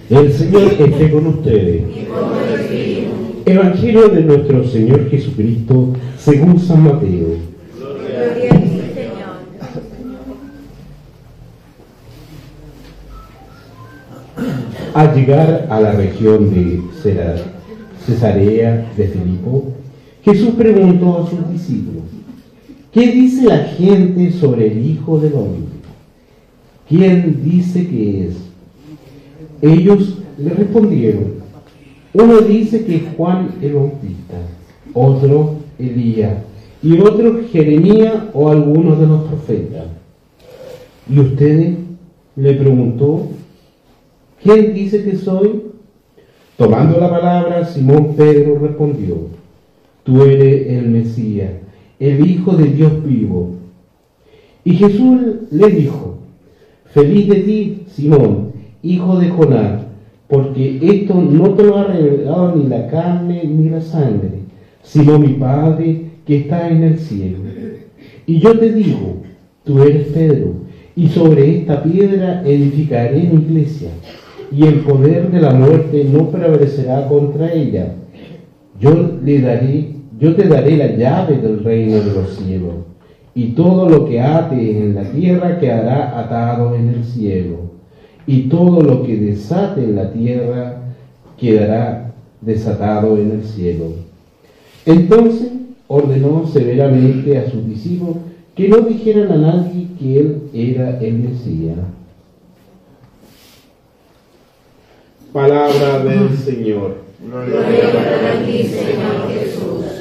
El Señor esté con ustedes. Evangelio de nuestro Señor Jesucristo según San Mateo. Gloria a ti, Señor. Al llegar a la región de Cesarea de Filipo, Jesús preguntó a sus discípulos: ¿qué dice la gente sobre el Hijo del Hombre? ¿Quién dice que es? Ellos le respondieron: uno dice que es Juan el Bautista, otro Elías, y otro Jeremías o alguno de los profetas. ¿Y ustedes? Le preguntó: ¿quién dice que soy? Tomando la palabra, Simón Pedro respondió: tú eres el Mesías, el Hijo de Dios vivo. Y Jesús le dijo: feliz de ti, Simón, hijo de Jonás, porque esto no te lo ha revelado ni la carne ni la sangre, sino mi Padre que está en el cielo. Y yo te digo: tú eres Pedro, y sobre esta piedra edificaré mi iglesia, y el poder de la muerte no prevalecerá contra ella. Yo te daré la llave del reino de los cielos, y todo lo que ates en la tierra quedará atado en el cielo, y todo lo que desate en la tierra quedará desatado en el cielo. Entonces ordenó severamente a sus discípulos que no dijeran a nadie que él era el Mesías. Palabra del Señor. Gloria a ti, Señor Jesús.